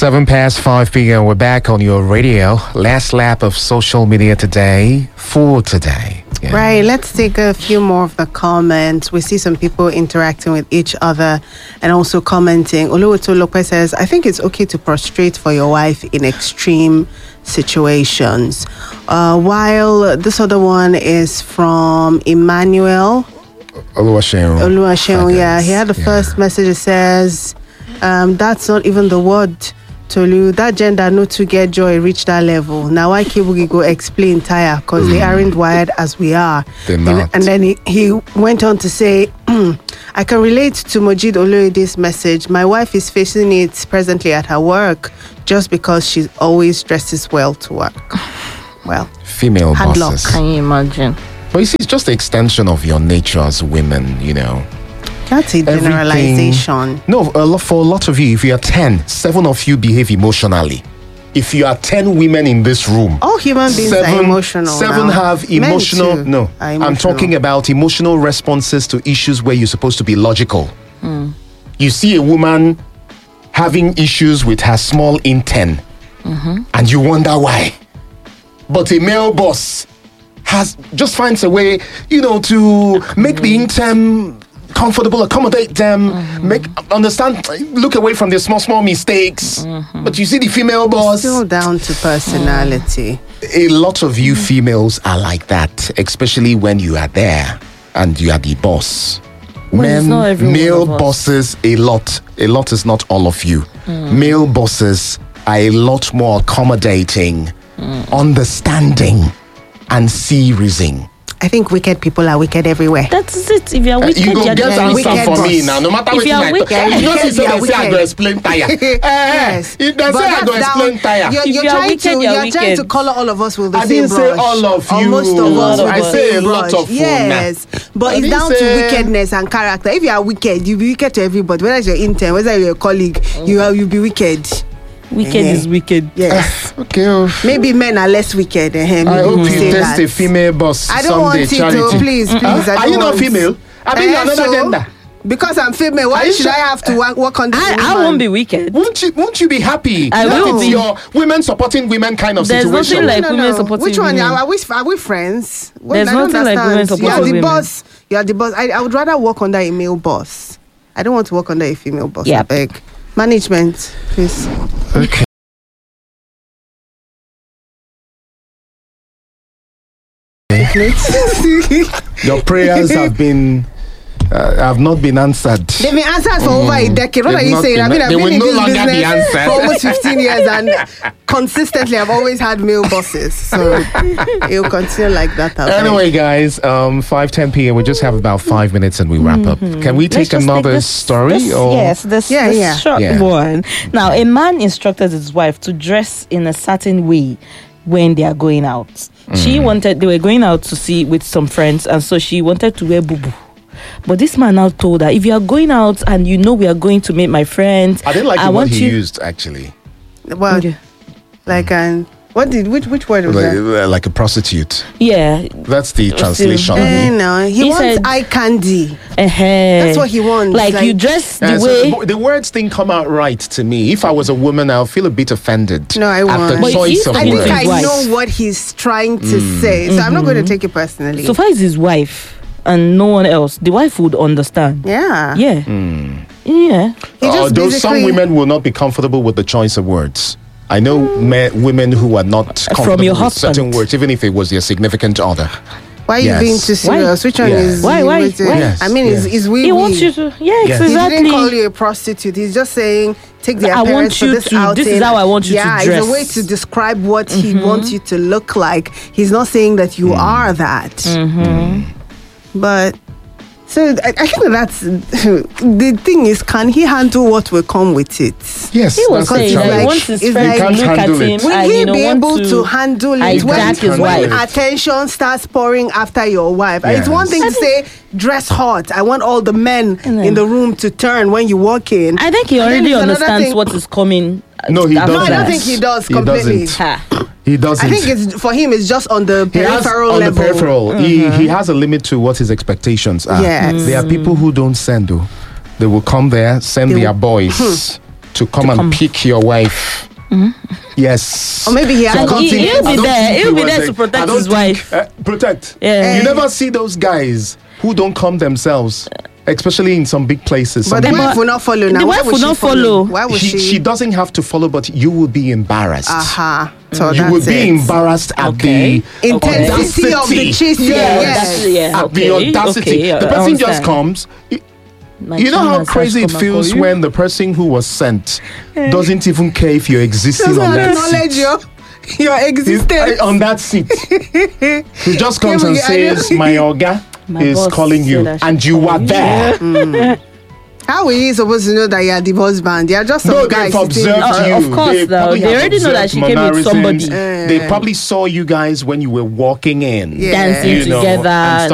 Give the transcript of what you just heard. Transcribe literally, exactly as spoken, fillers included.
Seven past five p.m. We're back on your radio. Last lap of social media today for today. Yeah. Right. Let's take a few more of the comments. We see some people interacting with each other and also commenting. Oluwatu Lopez says, I think it's okay to prostrate for your wife in extreme situations. Uh, while this other one is from Emmanuel. Oluwaseun. Oluwaseun, yeah. He had the yeah. first message. It says, um, that's not even the word. Tolu, that gender no to get joy reach that level. Now why Kibugi go explain tire because mm. they aren't wired as we are. They're and, not. and then he, he went on to say, I can relate to Mojid Oloyede's message. My wife is facing it presently at her work just because she always dresses well to work. Well, female hard bosses. luck. Can you imagine? But you see, it's just the extension of your nature as women, you know. That's a generalization. Everything. No, a lot, for a lot of you, if you are ten, seven of you behave emotionally. If you are ten women in this room, all human beings seven, are emotional. Seven now. have emotional. Men too No, are I'm emotional. talking about emotional responses to issues where you're supposed to be logical. Mm. You see a woman having issues with her small intern, mm-hmm. and you wonder why. But a male boss has just finds a way, you know, to make the intern comfortable, accommodate them, mm-hmm. make understand, look away from their small, small mistakes. Mm-hmm. But you see the female boss. Still down to personality. A lot of you females are like that, especially when you are there and you are the boss. Well, it's not every one male of us. bosses, a lot. A lot is not all of you. Mm. Male bosses are a lot more accommodating, Mm. understanding, and serious-ing. I think wicked people are wicked everywhere. That's it. If you're Uh, wicked, you go you're get just answer wicked for me boss. now. No matter If what you are I wicked, talk. You know, wicked, say you are they say I go wicked. explain tire. Eh, Yes. if they But say I go that's explain down- tire. You're, If you're you are trying wicked, to you are you're trying wicked. to color all of us with the I same didn't say brush. all of Or you. most of us with I the say same a lot brush. of you Yes, but I it's didn't down say- to wickedness and character. If you are wicked, you be wicked to everybody. Whether it's your intern, whether you're your colleague, you are you be wicked. wicked Yeah. is wicked. Yes. Okay. oh. Maybe men are less wicked. Uh, I hope you say test that. a female boss I don't someday, want it Charity. to. Please, please. I Are don't you not want- female? I mean, Eh, you're another so, gender. Because I'm female, Are why you should sure? I have to work, work on this? I, I woman? won't be wicked. Won't you? Won't you be happy? I that will it's be. your women supporting women kind of There's situation. nothing like women supporting Which one? women. Are we, are we friends? Well, There's I don't nothing like understand. women supporting You are the women. boss. You are the boss. I, I would rather work under a male boss. I don't want to work under a female boss. Yep. I beg. Management, please. Okay. Your prayers have been uh, have not been answered. They've been answered for over a decade. What They've are you not saying? been- I mean, I've they been will in no this longer be business answered. for almost fifteen years, and consistently, I've always had male bosses. So it'll continue like that. I beg. Anyway, guys, um, five ten p.m. We just have about five minutes and we wrap up. Can we Let's take just another this- story? this- or yes, this, Yeah, this yeah. short Yeah. one. Now, a man instructed his wife to dress in a certain way when they are going out. She wanted, they were going out to see with some friends, and so she wanted to wear bubu. But this man now told her, if you are going out and you know we are going to meet my friends, I didn't like I the word want he you. used actually, Well, Okay. like, and what did which which word was like, that? uh, like a prostitute. Yeah. That's the translation. Eh, no, he, He wants said- eye candy. Uh-huh. That's what he wants. Like, like- you dress the Yeah, so way. the, the words didn't come out right to me. If I was a woman, I'll feel a bit offended No, I at won't. the But choice he's of I talking words. think to I his wife. know what he's trying to say, so I'm not going to take it personally. So far as his wife and no one else, the wife would understand. yeah, Yeah. Yeah. He just Although some basically- women will not be comfortable with the choice of words. I know me- women who are not comfortable your with husband. certain words, even if it was their significant other. Why are you Yes. being too serious? Which one Yeah. is Why, why, is it- why? Yes, I mean, yes. is is we? He we. wants you to. Yeah, Yes. He exactly. didn't call you a prostitute. He's just saying take the I want appearance for you this to- outing. this is how I want you to yeah, dress. it's a way to describe what he wants you to look like. He's not saying that you are that. But so I, I think that's the thing is, can he handle what will come with it? Yes, He was that's the saying that he challenge. wants his It's friends like- to He look can't at handle him it. Will and he you know, be want able to, to handle it hijack when, his when wife. attention starts pouring after your wife? Yes. It's one thing to say dress hot. I want all the men Mm. in the room to turn when you walk in. I think he And then already there's another understands thing- what is coming. No, he after No, I doesn't. don't that. think he does He completely. doesn't. Ha. He doesn't. I think it's for him. It's just on the He has, peripheral on level. the peripheral, he, he has a limit to what his expectations are. Yes. There are people who don't send, though. They will come there, send They their will- boys to come To and come. pick your wife. Yes. Or maybe he So I had- don't He- think- he'll be I don't there. think He'll he be was there a- to protect I don't his think- wife. uh, protect. Yeah. You never see those guys who don't come themselves, especially in some big places. Some But the big- wife will not follow now. The Why wife would will she not follow? follow. Why would she, she? she doesn't have to follow, but you will be embarrassed. Aha. So you that's will be it. embarrassed at Okay. the Intensity of the audacity. chasing. Yes. Yes. Yeah, At the okay, audacity. okay, I the person just understand. comes. You, My you know how channels crazy has it come up feels for you. when the person who was sent doesn't even care if you're existing Doesn't on that acknowledge seat. your your He's, existence. uh, on that seat. He just comes Yeah, and but I know- says, "My Oga My is boss calling you," said I should and you call are you. there. How are you supposed to know that you're the husband? You're just some No, guy they've sitting- observed Uh, you. of course, They now, probably they have already know that observed she came with mannerisms. somebody. They probably saw you guys when you were walking in. Yeah. Dancing you know, together. and